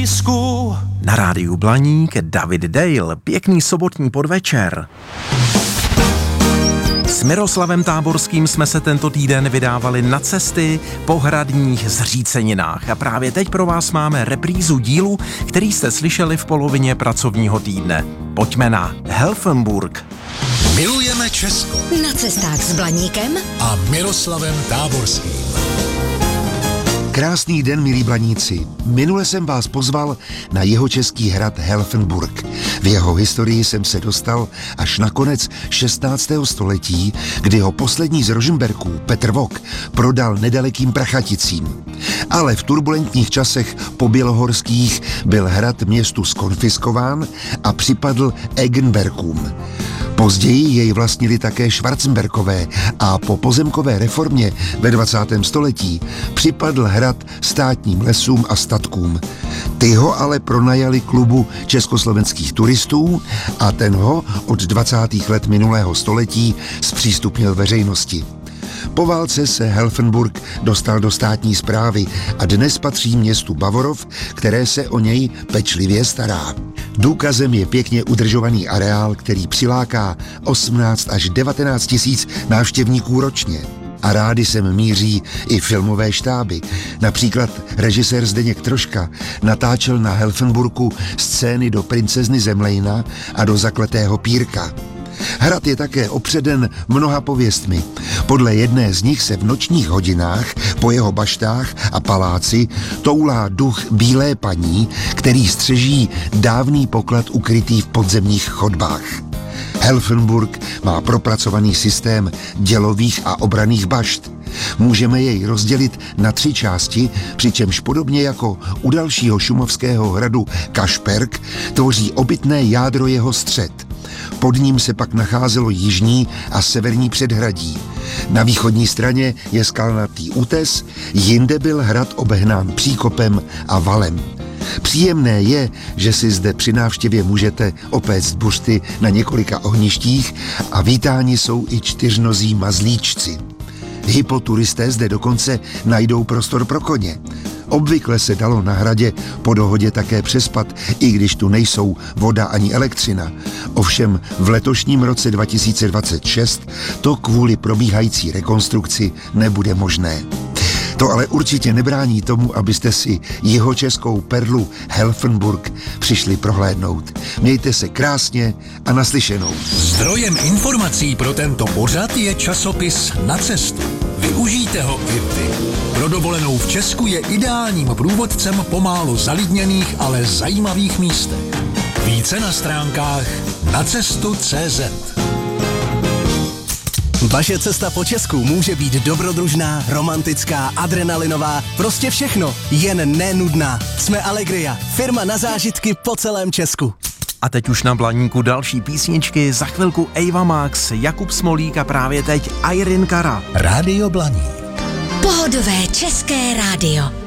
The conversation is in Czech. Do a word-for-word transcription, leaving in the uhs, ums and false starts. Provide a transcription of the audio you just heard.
písku. Na rádiu Blaník David Dale. Pěkný sobotní podvečer. S Miroslavem Táborským jsme se tento týden vydávali na cesty po hradních zříceninách a právě teď pro vás máme reprízu dílu, který jste slyšeli v polovině pracovního týdne. Pojďme na Helfenburg. Milujeme Česko. Na cestách s Blaníkem a Miroslavem Táborským. Krásný den, milí Blaníci. Minule jsem vás pozval na jihočeský hrad Helfenburg. V jeho historii jsem se dostal až na konec šestnáctého století, kdy ho poslední z Rožmberků, Petr Vok, prodal nedalekým Prachaticím. Ale v turbulentních časech pobělohorských byl hrad městu skonfiskován a připadl Eggenberkům. Později jej vlastnili také Schwarzenberkové a po pozemkové reformě ve dvacátém století připadl hrad státním lesům a statkům. Ty ho ale pronajali klubu československých turistů a ten ho od dvacátých let minulého století zpřístupnil veřejnosti. Po válce se Helfenburg dostal do státní správy a dnes patří městu Bavorov, které se o něj pečlivě stará. Důkazem je pěkně udržovaný areál, který přiláká osmnáct až devatenáct tisíc návštěvníků ročně. A rády sem míří i filmové štáby. Například režisér Zdeněk Troška natáčel na Helfenburgu scény do Princezny Zemlejna a do Zakletého pírka. Hrad je také opředen mnoha pověstmi. Podle jedné z nich se v nočních hodinách po jeho baštách a paláci toulá duch bílé paní, který střeží dávný poklad ukrytý v podzemních chodbách. Helfenburg má propracovaný systém dělových a obranných bašt. Můžeme jej rozdělit na tři části, přičemž podobně jako u dalšího šumavského hradu Kašperk tvoří obytné jádro jeho střed. Pod ním se pak nacházelo jižní a severní předhradí. Na východní straně je skalnatý útes, jinde byl hrad obehnán příkopem a valem. Příjemné je, že si zde při návštěvě můžete opéct buřty na několika ohništích a vítáni jsou i čtyřnozí mazlíčci. Hypoturisté zde dokonce najdou prostor pro koně. Obvykle se dalo na hradě po dohodě také přespat, i když tu nejsou voda ani elektřina. Ovšem v letošním roce dva tisíce dvacet šest to kvůli probíhající rekonstrukci nebude možné. To ale určitě nebrání tomu, abyste si jihočeskou perlu Helfenburg přišli prohlédnout. Mějte se krásně a naslyšenou. Zdrojem informací pro tento pořad je časopis Na cestu. Využijte ho i vy. Pro dovolenou v Česku je ideálním průvodcem po málo zalidněných, ale zajímavých místech. Více na stránkách nacestu tečka cé zet. Vaše cesta po Česku může být dobrodružná, romantická, adrenalinová, prostě všechno, jen nenudná. Jsme Allegria, firma na zážitky po celém Česku. A teď už na Blaníku další písničky, za chvilku Eva Max, Jakub Smolík a právě teď Irene Cara. Rádio Blaník. Pohodové české rádio.